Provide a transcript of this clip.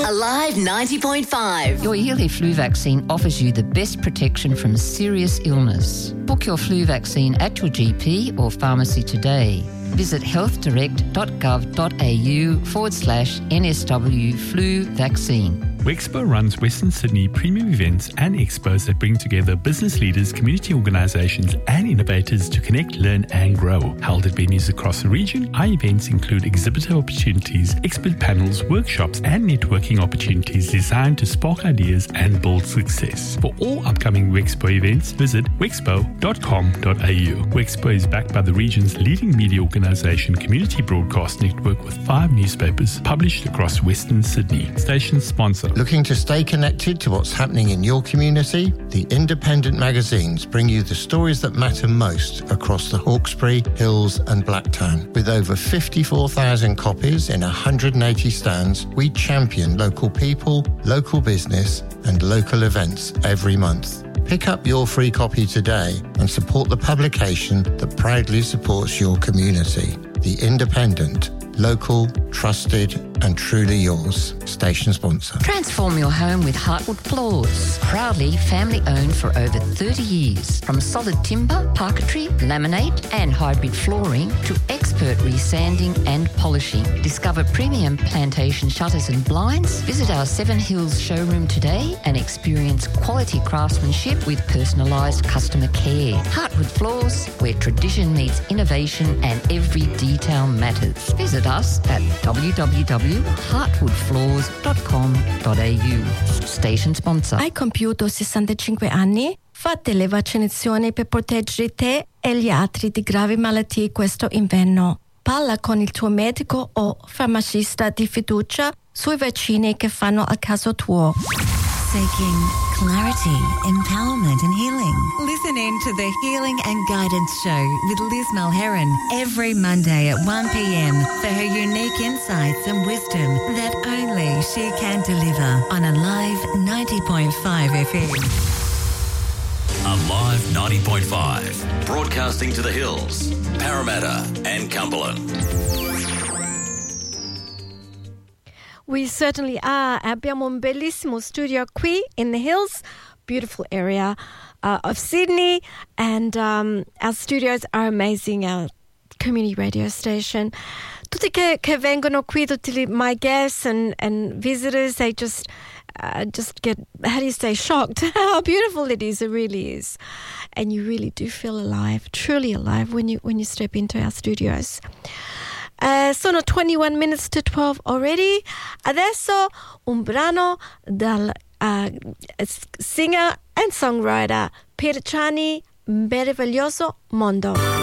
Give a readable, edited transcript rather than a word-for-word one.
Alive 90.5. Your yearly flu vaccine offers you the best protection from serious illness. Book your flu vaccine at your GP or pharmacy today. Visit healthdirect.gov.au/NSW flu vaccine. Wexpo runs Western Sydney premium events and expos that bring together business leaders, community organisations and innovators to connect, learn and grow. Held at venues across the region, our events include exhibitor opportunities, expert panels, workshops and networking opportunities designed to spark ideas and build success. For all upcoming Wexpo events, visit wexpo.com.au. Wexpo is backed by the region's leading media organisation, Community Broadcast Network, with 5 newspapers published across Western Sydney. Station sponsor. Looking to stay connected to what's happening in your community? The independent magazines bring you the stories that matter most across the Hawkesbury, Hills and Blacktown. With over 54,000 copies in 180 stands, we champion local people, local business and local events every month. Pick up your free copy today and support the publication that proudly supports your community. The Independent. Local, trusted and truly yours. Station sponsor. Transform your home with Heartwood Floors. Proudly family owned for over 30 years. From solid timber, parquetry, laminate and hybrid flooring to expert resanding and polishing. Discover premium plantation shutters and blinds. Visit our Seven Hills showroom today and experience quality craftsmanship with personalised customer care. Heartwood Floors, where tradition meets innovation and every detail matters. Visit us at www.heartwoodfloors.com.au. Station sponsor. Hai compiuto 65 anni? Fate le vaccinazioni per proteggere te e gli altri di gravi malattie questo inverno. Parla con il tuo medico o farmacista di fiducia sui vaccini che fanno al caso tuo. Seeking clarity, empowerment and healing. Listen in to the Healing and Guidance Show with Liz Mulheron every Monday at 1 p.m. for her unique insights and wisdom that only she can deliver on Alive 90.5 FM. Alive 90.5, broadcasting to the Hills, Parramatta and Cumberland. We certainly are. Abbiamo un bellissimo studio qui in the Hills, beautiful area of Sydney, and our studios are amazing, our community radio station. Tutti che vengono qui, tutti my guests and visitors, they just get, how do you say, shocked how beautiful it is. It really is. And you really do feel alive, truly alive when you step into our studios. Sono 21 minutes to 12 already. Adesso un brano dal singer and songwriter Peter Chani, Meraviglioso Mondo.